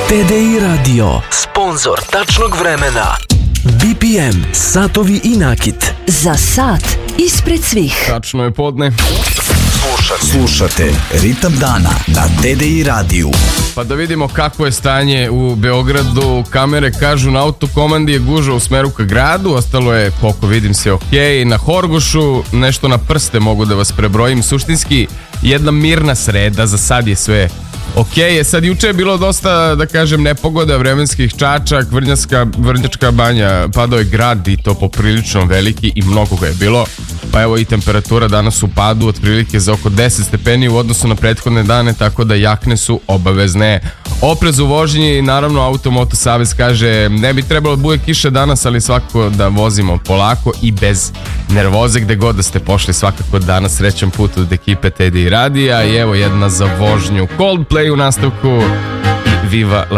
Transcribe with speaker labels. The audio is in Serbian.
Speaker 1: TDI Radio, sponzor tačnog vremena. BPM, satovi i nakit.
Speaker 2: Za sat ispred svih.
Speaker 3: Tačno je podne.
Speaker 1: Slušate Ritam dana na TDI radiju.
Speaker 3: Pa da vidimo kako je stanje u Beogradu. Kamere kažu na autokomandi je gužva u smeru ka gradu. Ostalo je, koliko vidim, se okej. Na Horgošu nešto na prste mogu da vas prebrojim. Suštinski jedna mirna sreda, za sad je sve okej. Sad juče je bilo dosta, da kažem, nepogoda, vremenskih čačak, Vrnjačka banja, padao je grad i to poprilično veliki i mnogo ga je bilo. Pa evo i temperatura danas u padu otprilike za oko 10 stepeni u odnosu na prethodne dane, tako da jakne su obavezne. Oprez u vožnji i naravno Automoto Savez kaže ne bi trebalo da bude kiše danas, ali svakako da vozimo polako i bez nervoze. Gde god da ste pošli, svakako danas srećan put od ekipe TDI radija i evo jedna za vožnju. Coldplay u nastavku. Viva la